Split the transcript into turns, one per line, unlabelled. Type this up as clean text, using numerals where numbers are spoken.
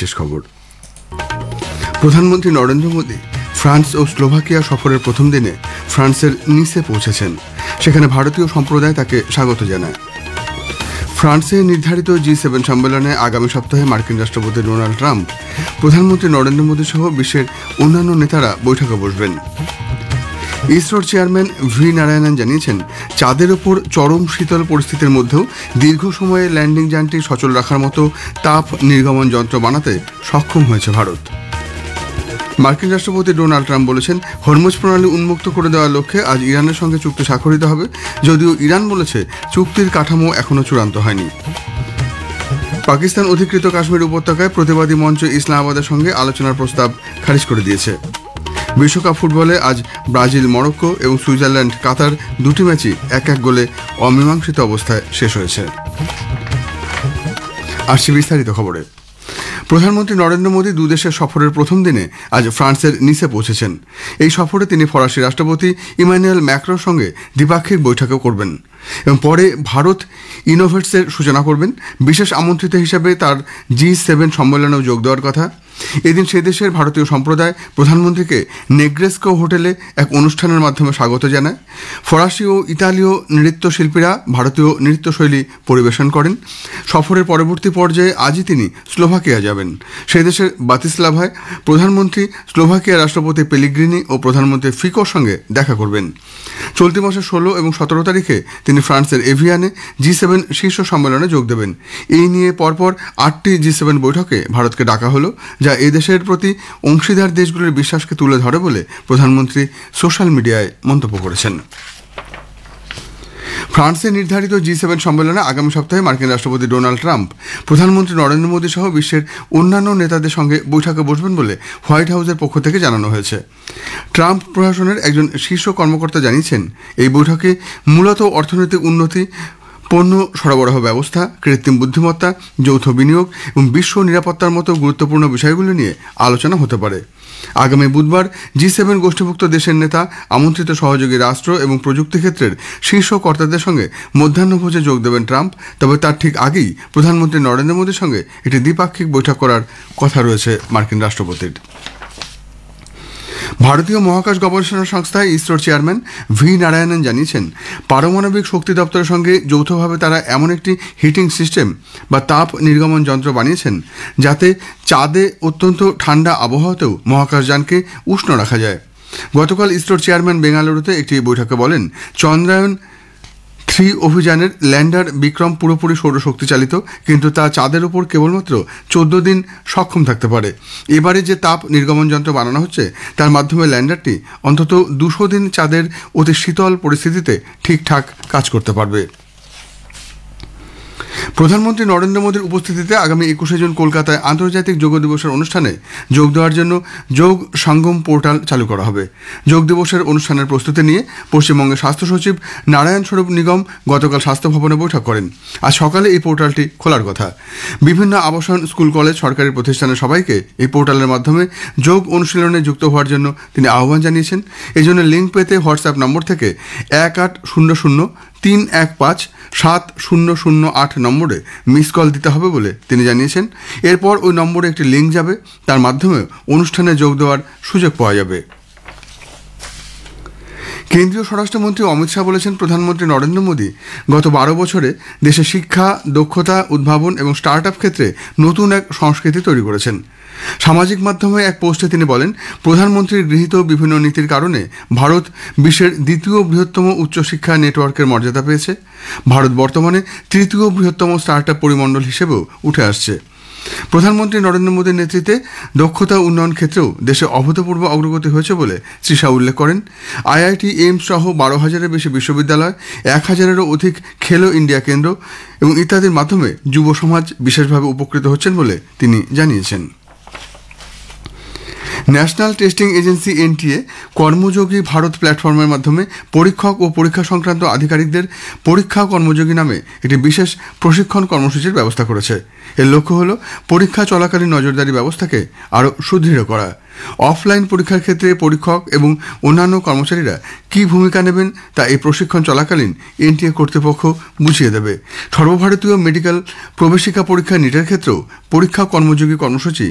বিশেষ খবর। প্রধানমন্ত্রী নরেন্দ্র মোদী ফ্রান্স ও স্লোভাকিয়া সফরের প্রথম দিনে ফ্রান্সের নিসে পৌঁছেছেন। সেখানে ভারতীয় সম্প্রদায় তাকে স্বাগত জানায়। ফ্রান্সে নির্ধারিত G7 সম্মেলনে আগামী সপ্তাহে মার্কিন রাষ্ট্রপতি ডোনাল্ড ট্রাম্প, প্রধানমন্ত্রী নরেন্দ্র মোদী সহ বিশ্বের অন্যান্য নেতারা বৈঠকে বসবেন। ইসরোর চেয়ারম্যান ভি নারায়ণন জানিয়েছেন, চাঁদের ওপর চরম শীতল পরিস্থিতির মধ্যেও দীর্ঘ সময়ে ল্যান্ডিং যানটি সচল রাখার মতো তাপ নির্গমন যন্ত্র বানাতে সক্ষম হয়েছে ভারত। মার্কিন রাষ্ট্রপতি ডোনাল্ড ট্রাম্প বলেছেন, হরমুজ প্রণালী উন্মুক্ত করে দেওয়ার লক্ষ্যে আজ ইরানের সঙ্গে চুক্তি স্বাক্ষরিত হবে, যদিও ইরান বলেছে চুক্তির কাঠামো এখনও চূড়ান্ত হয়নি। পাকিস্তান অধিকৃত কাশ্মীর উপত্যকায় প্রতিবাদী মঞ্চ ইসলামাবাদের সঙ্গে আলোচনার প্রস্তাব খারিজ করে দিয়েছে। বিশ্বকাপ ফুটবলে আজ ব্রাজিল মরক্কো এবং সুইজারল্যান্ড কাতার দুটি ম্যাচই 1-1 গোলে অমীমাংসিত অবস্থায় শেষ হয়েছে। আসছে বিস্তারিত খবরে। প্রধানমন্ত্রী নরেন্দ্র মোদী দুদেশের সফরের প্রথম দিনে আজ ফ্রান্সের নিসে পৌঁছেছেন। এই সফরে তিনি ফরাসি রাষ্ট্রপতি ইমানুয়েল ম্যাক্রোর সঙ্গে দ্বিপাক্ষিক বৈঠকও করবেন এবং পরে ভারত ইনোভেটসের সূচনা করবেন। বিশেষ আমন্ত্রিত হিসেবে তার G7 সম্মেলনেও যোগ দেওয়ার কথা। এদিন সে দেশের ভারতীয় সম্প্রদায় প্রধানমন্ত্রীকে নেগ্রেস্কো হোটেলে এক অনুষ্ঠানের মাধ্যমে স্বাগত জানায়। ফরাসি ও ইতালীয় নৃত্যশিল্পীরা ভারতীয় নৃত্যশৈলী পরিবেশন করেন। সফরের পরবর্তী পর্যায়ে আজই তিনি স্লোভাকিয়া যাবেন। সে দেশের বাতিস্লাভায় প্রধানমন্ত্রী স্লোভাকিয়া রাষ্ট্রপতি পেলিগ্রিনি ও প্রধানমন্ত্রী ফিকোর সঙ্গে দেখা করবেন। চলতি মাসের 16 এবং 17 তারিখে তিনি ফ্রান্সের এভিয়ানে G7 শীর্ষ সম্মেলনে যোগ দেবেন। এই নিয়ে পরপর 8টি G7 বৈঠকে ভারতকে ডাকা হলো, যা এই দেশের প্রতি অংশীদার দেশগুলির বিশ্বাসকে তুলে ধরে বলে প্রধানমন্ত্রী সোশ্যাল মিডিয়ায় মন্তব্য করেছেন। ফ্রান্সে নির্ধারিত G7 সম্মেলনে আগামী সপ্তাহে মার্কিন রাষ্ট্রপতি ডোনাল্ড ট্রাম্প, প্রধানমন্ত্রী নরেন্দ্র মোদী সহ বিশ্বের অন্যান্য নেতাদের সঙ্গে বৈঠকে বসবেন বলে হোয়াইট হাউসের পক্ষ থেকে জানানো হয়েছে। ট্রাম্প প্রশাসনের একজন শীর্ষ কর্মকর্তা জানিয়েছেন, এই বৈঠকে মূলত অর্থনৈতিক উন্নতি, পণ্য সরবরাহ ব্যবস্থা, কৃত্রিম বুদ্ধিমত্তা, যৌথ বিনিয়োগ এবং বিশ্ব নিরাপত্তার মতো গুরুত্বপূর্ণ বিষয়গুলি নিয়ে আলোচনা হতে পারে। আগামী বুধবার G7 গোষ্ঠীভুক্ত দেশের নেতা, আমন্ত্রিত সহযোগী রাষ্ট্র এবং প্রযুক্তি ক্ষেত্রের শীর্ষ কর্তাদের সঙ্গে মধ্যাহ্নভোজে যোগ দেবেন ট্রাম্প। তবে তার ঠিক আগেই প্রধানমন্ত্রী নরেন্দ্র মোদীর সঙ্গে একটি দ্বিপাক্ষিক বৈঠক করার কথা রয়েছে মার্কিন রাষ্ট্রপতির। ভারতীয় মহাকাশ গবেষণা সংস্থা ইসরোর চেয়ারম্যান ভি নারায়ণন জানিয়েছেন, পারমাণবিক শক্তি দপ্তরের সঙ্গে যৌথভাবে তারা এমন একটি হিটিং সিস্টেম বা তাপ নির্গমন যন্ত্র বানিয়েছেন, যাতে চাঁদে অত্যন্ত ঠান্ডা আবহাওয়াতেও মহাকাশযানকে উষ্ণ রাখা যায়। গতকাল ইসরোর চেয়ারম্যান বেঙ্গালুরুতে একটি বৈঠকে বলেন, চন্দ্রায়ন 3 অভিযানের ল্যান্ডার বিক্রম পুরোপুরি সৌরশক্তি চালিত, কিন্তু তা চাঁদের উপর কেবলমাত্র 14 দিন সক্ষম থাকতে পারে। এবারে যে তাপ নির্গমন যন্ত্র বানানো হচ্ছে, তার মাধ্যমে ল্যান্ডারটি অন্তত 200 দিন চাঁদের অতি শীতল পরিস্থিতিতে ঠিকঠাক কাজ করতে পারবে। প্রধানমন্ত্রী নরেন্দ্র মোদীর উপস্থিতিতে আগামী 21শে জুন কলকাতায় আন্তর্জাতিক যোগ দিবসের অনুষ্ঠানে যোগ দেওয়ার জন্য যোগ সঙ্গম পোর্টাল চালু করা হবে। যোগ দিবসের অনুষ্ঠানের প্রস্তুতি নিয়ে পশ্চিমবঙ্গের স্বাস্থ্য সচিব নারায়ণ স্বরূপ নিগম গতকাল স্বাস্থ্য ভবনে বৈঠক করেন। আজ সকালে এই পোর্টালটি খোলার কথা। বিভিন্ন আবাসন, স্কুল, কলেজ, সরকারি প্রতিষ্ঠানের সবাইকে এই পোর্টালের মাধ্যমে যোগ অনুশীলনে যুক্ত হওয়ার জন্য তিনি আহ্বান জানিয়েছেন। এই জন্য লিঙ্ক পেতে হোয়াটসঅ্যাপ নম্বর থেকে 1800-315-7008 নম্বরে মিস কল দিতে হবে বলে তিনি জানিয়েছেন। এরপর ওই নম্বরে একটি লিঙ্ক যাবে, তার মাধ্যমে অনুষ্ঠানে যোগ দেওয়ার সুযোগ পাওয়া যাবে। কেন্দ্রীয় স্বরাষ্ট্রমন্ত্রী অমিত শাহ বলেছেন, প্রধানমন্ত্রী নরেন্দ্র মোদী গত 12 বছরে দেশে শিক্ষা, দক্ষতা, উদ্ভাবন এবং স্টার্ট আপ ক্ষেত্রে নতুন এক সংস্কৃতি তৈরি করেছেন। সামাজিক মাধ্যমে এক পোস্টে তিনি বলেন, প্রধানমন্ত্রীর গৃহীত বিভিন্ন নীতির কারণে ভারত বিশ্বের দ্বিতীয় বৃহত্তম উচ্চশিক্ষা নেটওয়ার্কের মর্যাদা পেয়েছে। ভারত বর্তমানে তৃতীয় বৃহত্তম স্টার্ট আপ পরিমণ্ডল হিসেবেও উঠে আসছে। প্রধানমন্ত্রী নরেন্দ্র মোদীর নেতৃত্বে দক্ষতা উন্নয়ন ক্ষেত্রেও দেশে অভূতপূর্ব অগ্রগতি হয়েছে বলে শ্রী শাহ উল্লেখ করেন। IIT, এইমস সহ 12,000-এর বেশি বিশ্ববিদ্যালয়, 1,000-এরও অধিক খেলো ইন্ডিয়া কেন্দ্র এবং ইত্যাদির মাধ্যমে যুব সমাজ বিশেষভাবে উপকৃত হচ্ছেন বলে তিনি জানিয়েছেন। National testing agency NTA কর্মযোগী Bharat প্ল্যাটফর্মের মাধ্যমে পরীক্ষক ও পরীক্ষা সংক্রান্ত আধিকারিকদের পরীক্ষা কর্মযোগী নামে একটি বিশেষ প্রশিক্ষণ কর্মসূচির ব্যবস্থা করেছে। এর লক্ষ্য হল পরীক্ষা চলাকালীন নজরদারি ব্যবস্থাকে আরও সুদৃঢ় করা। অফলাইন পরীক্ষার ক্ষেত্রে পরীক্ষক এবং অন্যান্য কর্মচারীরা কী ভূমিকা নেবেন তা এই প্রশিক্ষণ চলাকালীন NTA কর্তৃপক্ষ বুঝিয়ে দেবে। সর্বভারতীয় মেডিকেল প্রবেশিকা পরীক্ষা নিটের ক্ষেত্রেও পরীক্ষা কর্মযোগী কর্মসূচি